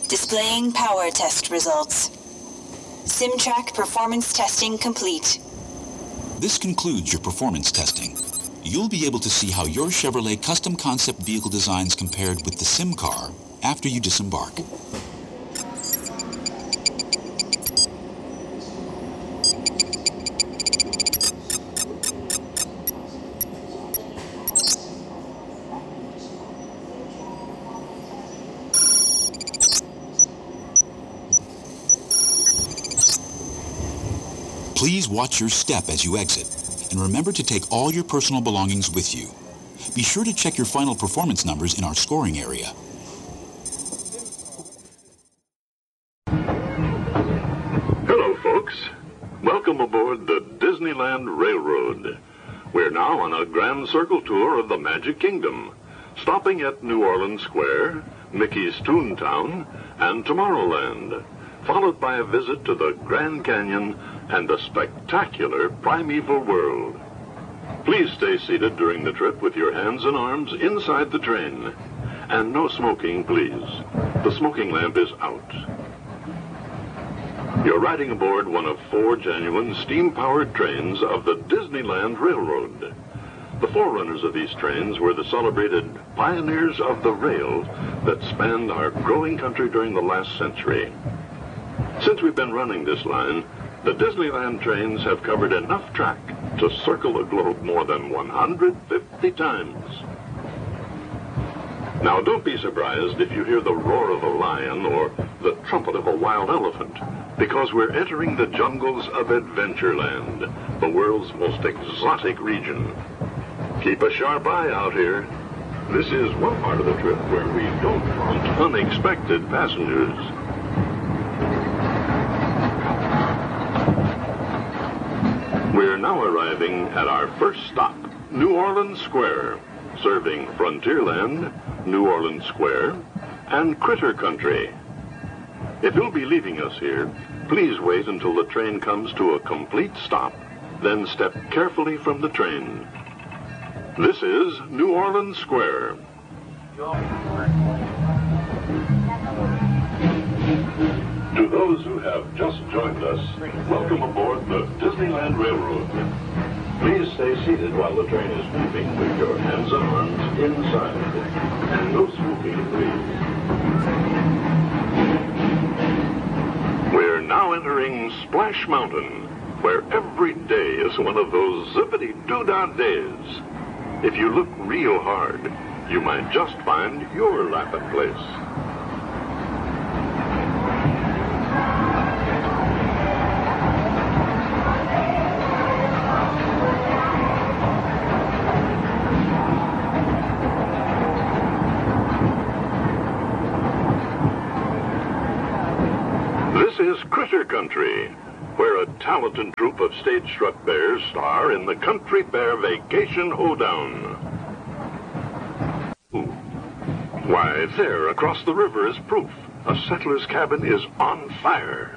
Displaying power test results. SimTrack performance testing complete. This concludes your performance testing. You'll be able to see how your Chevrolet custom concept vehicle designs compared with the Sim car after you disembark. Please watch your step as you exit, and remember to take all your personal belongings with you. Be sure to check your final performance numbers in our scoring area. Hello, folks. Welcome aboard the Disneyland Railroad. We're now on a grand circle tour of the Magic Kingdom, stopping at New Orleans Square, Mickey's Toontown, and Tomorrowland, followed by a visit to the Grand Canyon and the spectacular Primeval World. Please stay seated during the trip with your hands and arms inside the train. And no smoking, please. The smoking lamp is out. You're riding aboard one of 4 genuine steam-powered trains of the Disneyland Railroad. The forerunners of these trains were the celebrated pioneers of the rail that spanned our growing country during the last century. Since we've been running this line, the Disneyland trains have covered enough track to circle the globe more than 150 times. Now, don't be surprised if you hear the roar of a lion or the trumpet of a wild elephant, because we're entering the jungles of Adventureland, the world's most exotic region. Keep a sharp eye out here. This is one part of the trip where we don't want unexpected passengers. We're now arriving at our first stop, New Orleans Square, serving Frontierland, New Orleans Square, and Critter Country. If you'll be leaving us here, please wait until the train comes to a complete stop, then step carefully from the train. This is New Orleans Square. To those who have just joined us, welcome aboard the Disneyland Railroad. Please stay seated while the train is moving with your hands and arms inside. And no smoking, please. We're now entering Splash Mountain, where every day is one of those zippity-doo-dah days. If you look real hard, you might just find your laughing place. This is Critter Country, where a talented troupe of stage-struck bears star in the Country Bear Vacation Hoedown. Why, there across the river is proof. A settler's cabin is on fire.